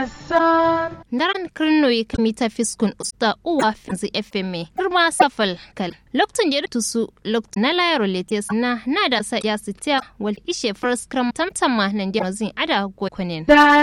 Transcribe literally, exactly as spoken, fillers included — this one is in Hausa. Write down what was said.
darasan Naran kirnoyi kamita fiskun usta uwa finzi F M girma safal kal lokacin da tusu lokacin na layaro letes na na da sa ya sitiya wal ishe first cram tamtama nan da mazin ada gokonin